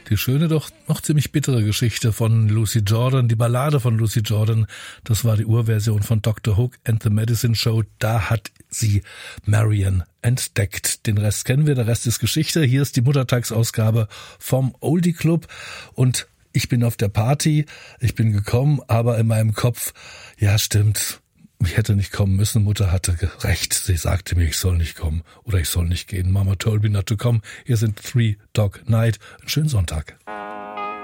Die schöne, doch noch ziemlich bittere Geschichte von Lucy Jordan, die Ballade von Lucy Jordan, das war die Urversion von Dr. Hook and the Medicine Show. Da hat sie Marian entdeckt. Den Rest kennen wir, der Rest ist Geschichte. Hier ist die Muttertagsausgabe vom Oldie Club und ich bin auf der Party, ich bin gekommen, aber in meinem Kopf, ja stimmt, ich hätte nicht kommen müssen, Mutter hatte recht, sie sagte mir, ich soll nicht kommen oder ich soll nicht gehen. Mama told me not to come. Hier sind Three Dog Night. Einen schönen Sonntag.